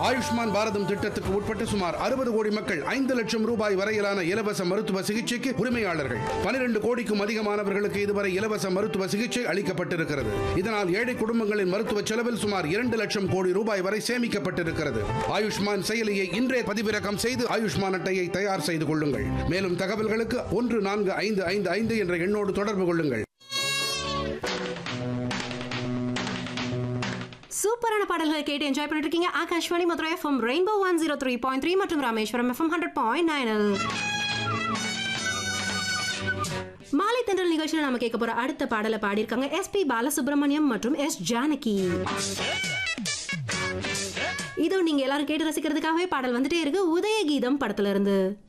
ஆயுஷ்மான் பாரதம் திட்டத்துக்கு உட்பட்ட சுமார் 60 கோடி மக்கள் 5 லட்சம் ரூபாய் வரையிலான இலவச மருத்துவ சிகிச்சைக்கு உரிமையாளர்கள். 12 கோடிக்கும் அதிகமானவர்களுக்கு இதுவரை இலவச மருத்துவ சிகிச்சை அளிக்கப்பட்டிருக்கிறது. இதனால் ஏழை குடும்பங்களின் மருத்துவ செலவில் சுமார் 2 லட்சம் கோடி ரூபாய் வரை சேமிக்கப்பட்டிருக்கிறது. ஆயுஷ்மான் செயலியை இன்றே பதிவிறக்கம் செய்து ஆயுஷ்மான் அட்டையை தயார் செய்து கொள்ளுங்கள். மேலும் தகவல்களுக்கு 14555 என்ற எண்ணோடு தொடர்பு கொள்ளுங்கள். சூப்பரான பாடல்களை கேட்டு என்ஜாய் பண்ணிட்டு இருக்கீங்க. ஆகாஷ்வாணி மதுரை எஃப்எம் ரெயின்போ 103.3 மற்றும் ராமேஸ்வரம் எஃப்எம் 100.9. மாலை தென்றல் நிகழ்ச்சியில் நாம கேட்க போற அடுத்த பாடலை பாடியிருக்காங்க எஸ்பி பாலசுப்ரமணியம் மற்றும் எஸ் ஜானகி. இதோ நீங்க எல்லாரும் கேட்டு ரசிக்கிறதுக்காகவே பாடல் வந்துட்டே இருக்கு. உதயகீதம் படத்துல இருந்து.